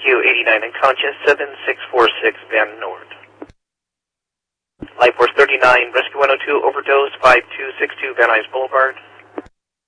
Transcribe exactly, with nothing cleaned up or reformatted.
Q eighty-nine unconscious, seven six four six Van Nord. Life Force thirty-nine, Rescue one oh two, overdose, five two six two Van Nuys Boulevard.